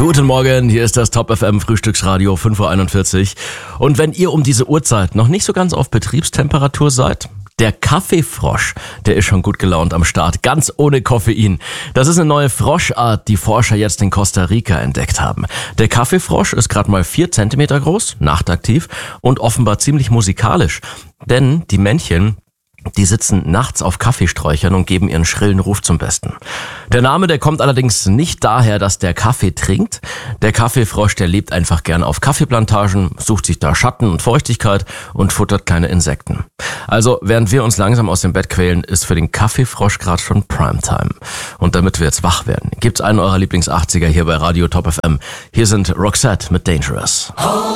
Guten Morgen, hier ist das Top FM Frühstücksradio 5:41 Uhr. Und wenn ihr um diese Uhrzeit noch nicht so ganz auf Betriebstemperatur seid, der Kaffeefrosch, der ist schon gut gelaunt am Start, ganz ohne Koffein. Das ist eine neue Froschart, die Forscher jetzt in Costa Rica entdeckt haben. Der Kaffeefrosch ist gerade mal 4 Zentimeter groß, nachtaktiv und offenbar ziemlich musikalisch. Denn die Männchen, die sitzen nachts auf Kaffeesträuchern und geben ihren schrillen Ruf zum Besten. Der Name, der kommt allerdings nicht daher, dass der Kaffee trinkt. Der Kaffeefrosch, der lebt einfach gern auf Kaffeeplantagen, sucht sich da Schatten und Feuchtigkeit und futtert kleine Insekten. Also, während wir uns langsam aus dem Bett quälen, ist für den Kaffeefrosch gerade schon Primetime. Und damit wir jetzt wach werden, gibt's einen eurer Lieblings-80er hier bei Radio Top FM. Hier sind Roxette mit Dangerous.